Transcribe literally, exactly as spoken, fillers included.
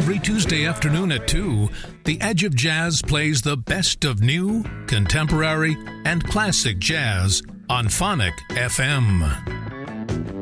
Every Tuesday afternoon at two, The Edge of Jazz plays the best of new, contemporary, and classic jazz on Phonic F M.